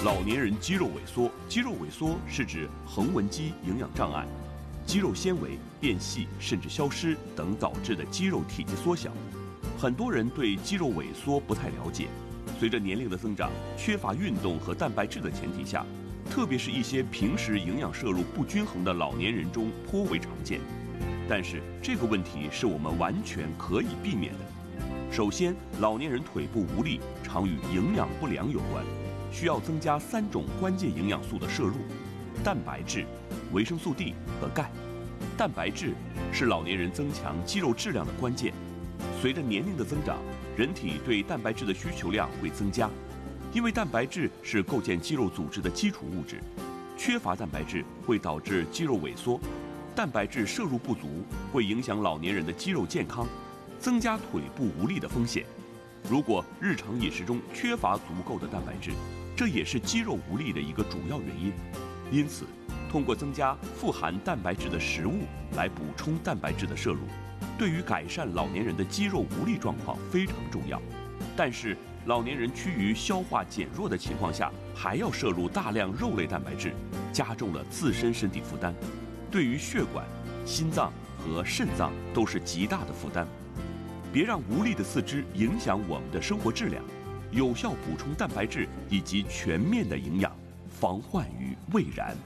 老年人肌肉萎缩，肌肉萎缩是指横纹肌营养障碍、肌肉纤维变细甚至消失等导致的肌肉体积缩小。很多人对肌肉萎缩不太了解，随着年龄的增长，缺乏运动和蛋白质的前提下，特别是一些平时营养摄入不均衡的老年人中颇为常见。但是这个问题是我们完全可以避免的。首先，老年人腿部无力常与营养不良有关，需要增加3种关键营养素的摄入：蛋白质、维生素 D 和钙。蛋白质是老年人增强肌肉质量的关键。随着年龄的增长，人体对蛋白质的需求量会增加，因为蛋白质是构建肌肉组织的基础物质，缺乏蛋白质会导致肌肉萎缩。蛋白质摄入不足会影响老年人的肌肉健康，增加腿部无力的风险。如果日常饮食中缺乏足够的蛋白质，这也是肌肉无力的一个主要原因。因此，通过增加富含蛋白质的食物来补充蛋白质的摄入，对于改善老年人的肌肉无力状况非常重要。但是，老年人趋于消化减弱的情况下，还要摄入大量肉类蛋白质，加重了自身身体负担，对于血管、心脏和肾脏都是极大的负担。别让无力的四肢影响我们的生活质量，有效补充蛋白质以及全面的营养，防患于未然。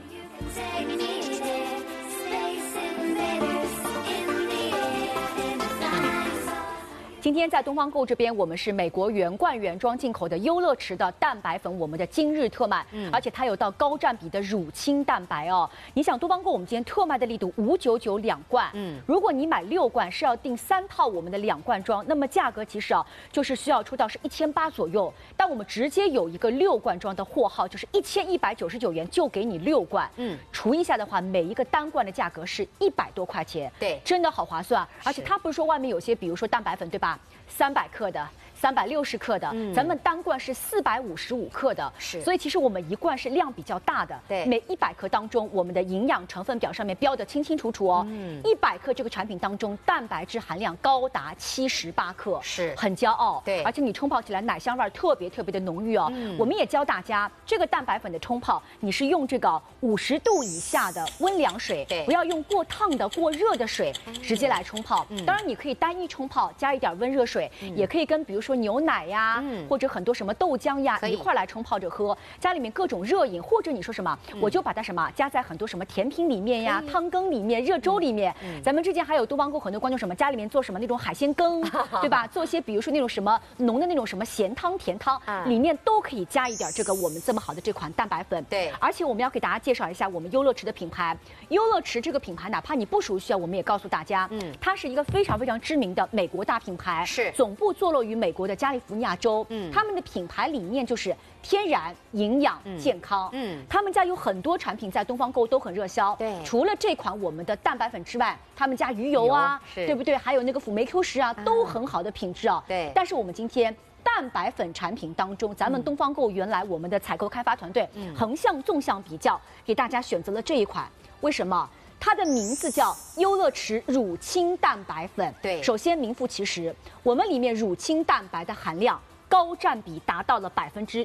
今天在东方购这边，我们是美国原罐原装进口的优乐池的蛋白粉，我们的今日特卖，而且它有到高占比的乳清蛋白哦。你想，东方购我们今天特卖的力度599罐，如果你买6罐是要订3套我们的2罐装，那么价格其实就是需要出到是1800左右，但我们直接有一个6罐装的货号，就是1199元就给你6罐，除一下的话，每一个单罐的价格是100多块钱， 对， 真的好划算。而且它不是说外面有些，比如说蛋白粉，对吧？300克的、360克的，咱们单罐是455克的，所以其实我们一罐是量比较大的。 对， 每100克当中，我们的营养成分表上面标的清清楚楚哦。100克这个产品当中，蛋白质含量高达78克， 是很骄傲。 对， 而且你冲泡起来奶香味特别的浓郁哦。我们也教大家，这个蛋白粉的冲泡，你是用这个50度以下的温凉水， 对， 不要用过烫的、过热的水直接来冲泡。当然，你可以单一冲泡，加一点温热水。也可以跟比如说牛奶呀，或者很多什么豆浆呀一块来冲泡着喝，家里面各种热饮，或者你说什么，我就把它什么加在很多什么甜品里面呀、汤羹里面、热粥里面。咱们之前还有东方购很多观众什么家里面做什么那种海鲜羹，对吧？做些比如说那种什么浓的那种什么咸汤、甜汤，里面都可以加一点这个我们这么好的这款蛋白粉。 对， 而且我们要给大家介绍一下我们优乐池的品牌。优乐池这个品牌，哪怕你不熟悉啊，我们也告诉大家，它是一个非常知名的美国大品牌， 是。 总部坐落于美国的加利福尼亚州，他们的品牌理念就是天然、营养、健康。他们家有很多产品在东方购都很热销。 对， 除了这款我们的蛋白粉之外，他们家鱼油啊，对不对？还有那个辅酶 Q 十啊，都很好的品质啊。 对。 但是我们今天蛋白粉产品当中，咱们东方购原来我们的采购开发团队横向纵向比较，给大家选择了这一款。为什么？它的名字叫优乐池乳清蛋白粉。 对， 首先名副其实，我们里面乳清蛋白的含量高占比达到了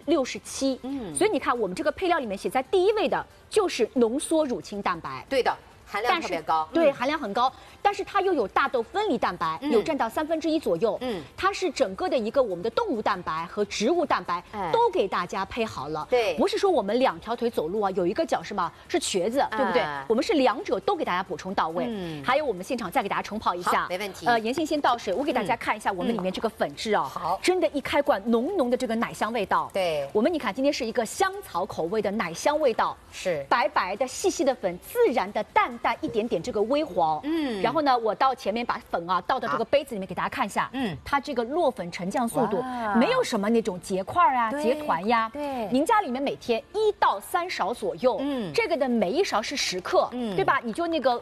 67%。所以你看，我们这个配料里面写在第1位的就是浓缩乳清蛋白。 对的。含量特别高， 对，含量很高，但是它又有大豆分离蛋白，有占到1/3左右。它是整个的一个我们的动物蛋白和植物蛋白都给大家配好了。 对， 不是说我们2条腿走路啊，有一个脚是吗？是瘸子，对不对？我们是2者都给大家补充到位。还有我们现场再给大家冲泡一下， 没问题。 妍希先倒水，我给大家看一下我们里面这个粉质哦。 好， 真的，一开罐浓浓的这个奶香味道。 对， 我们你看，今天是一个香草口味的奶香味道， 是白白的、细细的粉，自然的淡淡一点点这个微黄。然后呢，我到前面把粉啊倒到这个杯子里面给大家看一下。它这个落粉沉降速度没有什么那种结块啊、结团呀。 对， 您家里面每天1到3勺左右。这个的每1勺是10克，对吧？你就那个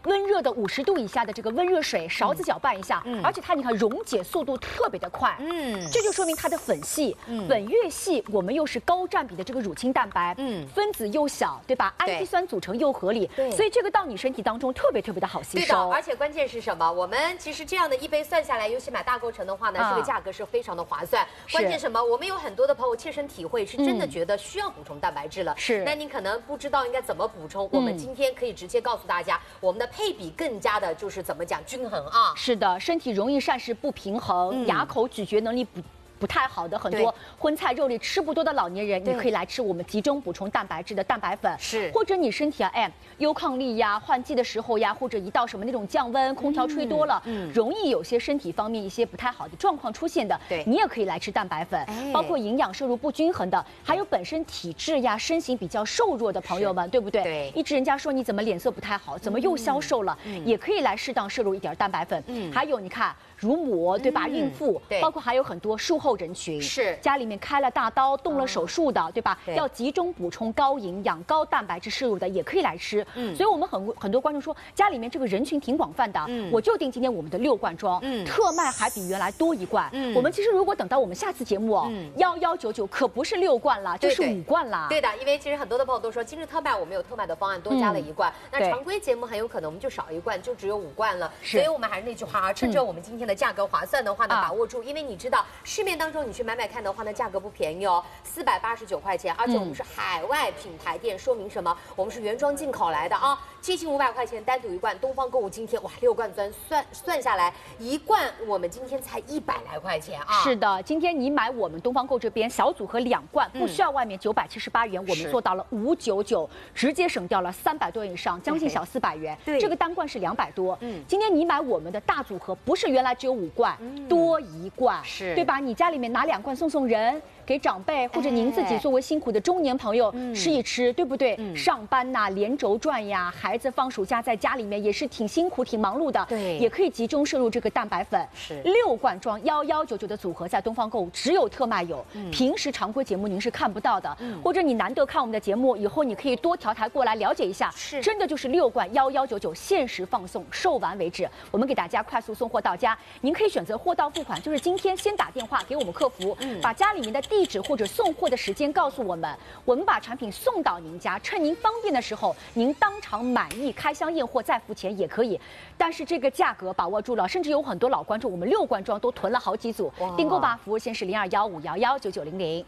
温热的50度以下的这个温热水，勺子搅拌一下，而且它你看溶解速度特别的快，这就说明它的粉细，粉越细，我们又是高占比的这个乳清蛋白，分子又小，对吧？氨基酸组成又合理，所以这个到你身体当中特别特别的好吸收。 对的，而且关键是什么？我们其实这样的一杯算下来，尤其买大构成的话呢，这个价格是非常的划算。关键什么？我们有很多的朋友切身体会，是真的觉得需要补充蛋白质了。是，那你可能不知道应该怎么补充，我们今天可以直接告诉大家，我们的配比更加的就是怎么讲均衡啊。 是的，身体容易膳食不平衡，牙口咀嚼能力不太好的很多荤菜肉类吃不多的老年人，你可以来吃我们集中补充蛋白质的蛋白粉，是，或者你身体优抗力呀，换季的时候呀，或者一到什么那种降温，空调吹多了，容易有些身体方面一些不太好的状况出现的，你也可以来吃蛋白粉，包括营养摄入不均衡的，还有本身体质呀、身形比较瘦弱的朋友们，对不对？对，一直人家说你怎么脸色不太好，怎么又消瘦了，也可以来适当摄入一点蛋白粉。还有你看乳母对吧？孕妇，包括还有很多术后人群，是家里面开了大刀、动了手术的，对吧？要集中补充高营养、高蛋白质摄入的，也可以来吃。所以我们很多观众说，家里面这个人群挺广泛的，我就定今天我们的6罐装，特卖还比原来多1罐。我们其实如果等到我们下次节目1199，可不是6罐了，就是5罐了。 对的，因为其实很多的朋友都说，今日特卖我们有特卖的方案，多加了1罐。那常规节目很有可能我们就少1罐，就只有5罐了。所以我们还是那句话，趁着我们今天的价格划算的话呢，把握住，因为你知道市面当中你去买看的话呢，价格不便宜哦，489块钱，而且我们是海外品牌店，说明什么？我们是原装进口来的啊，接近500块钱单独1罐。东方购物今天哇，6罐钻算下来1罐，我们今天才100来块钱啊！ 是的，今天你买我们东方购这边小组合2罐，不需要外面978元，我们做到了599，直接省掉了300多元以上，将近小400元。对，这个单罐是200多。今天你买我们的大组合，不是原来只有5罐，多1罐，是对吧？你家里面拿2罐送人，给长辈或者您自己作为辛苦的中年朋友吃一吃，对不对？上班呐，连轴转呀，孩子放暑假在家里面也是挺辛苦、挺忙碌的，对，也可以集中摄入这个蛋白粉。是6罐装1199的组合，在东方购物只有特卖有，平时常规节目您是看不到的，或者你难得看我们的节目，以后你可以多调台过来了解一下，是真的就是6罐1199，限时放送，售完为止。我们给大家快速送货到家，您可以选择货到付款，就是今天先打电话给我们客服，把家里面的地址或者送货的时间告诉我们，我们把产品送到您家，趁您方便的时候，您当场满意开箱验货再付钱也可以。但是这个价格把握住了，甚至有很多老观众，我们6罐装都囤了好几组，订购吧，服务线是0215119900。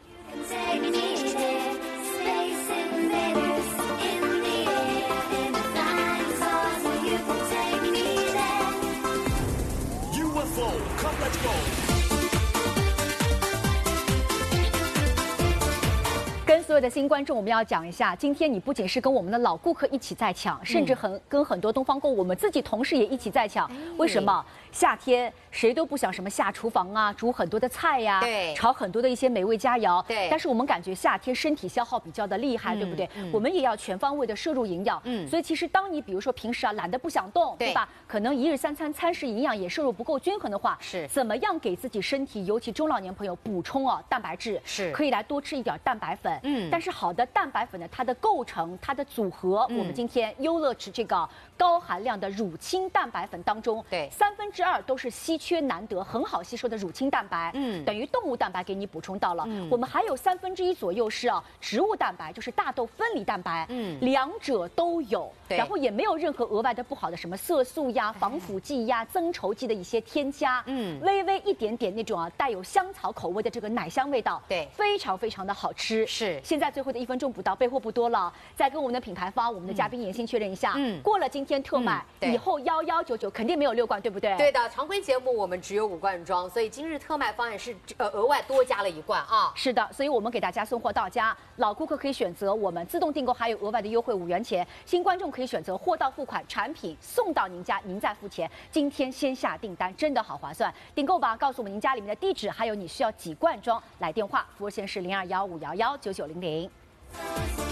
Come let's go。 跟所有的新观众，我们要讲一下，今天你不仅是跟我们的老顾客一起在抢，甚至跟很多东方购我们自己同事也一起在抢。为什么？夏天谁都不想什么下厨房啊，煮很多的菜呀，对，炒很多的一些美味佳肴，对。但是我们感觉夏天身体消耗比较的厉害，对不对？我们也要全方位的摄入营养，所以其实当你比如说平时懒得不想动，对吧？可能1日3餐餐食营养也摄入不够均衡的话，是怎么样给自己身体，尤其中老年朋友补充蛋白质，是可以来多吃一点蛋白粉，但是好的蛋白粉呢，它的构成、它的组合，我们今天优乐池这个高含量的乳清蛋白粉当中，对2/3都是稀缺难得、很好吸收的乳清蛋白，等于动物蛋白给你补充到了。我们还有1/3左右是植物蛋白，就是大豆分离蛋白，两者都有，然后也没有任何额外的不好的什么色素呀、防腐剂呀、增稠剂的一些添加，微微一点点那种带有香草口味的这个奶香味道，对，非常非常的好吃。是，现在最后的1分钟不到，备货不多了，再跟我们的品牌方、我们的嘉宾严先确认一下，过了今天特卖，以后1199肯定没有6罐，对不对？ 对的，常规节目我们只有5罐装，所以今日特卖方案是额外多加了1罐啊。 是的，所以我们给大家送货到家，老顾客可以选择我们自动订购，还有额外的优惠5元钱；新观众可以选择货到付款，产品送到您家，您再付钱。今天先下订单，真的好划算！订购吧，告诉我们您家里面的地址，还有你需要几罐装，来电话，服务线是0215119900。